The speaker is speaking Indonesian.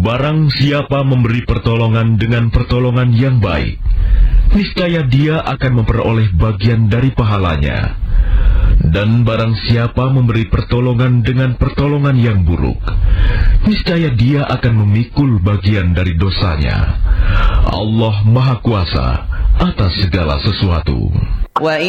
Barang siapa memberi pertolongan dengan pertolongan yang baik, niscaya dia akan memperoleh bagian dari pahalanya. Dan barang siapa memberi pertolongan dengan pertolongan yang buruk, niscaya dia akan memikul bagian dari dosanya. Allah Maha Kuasa atas segala sesuatu.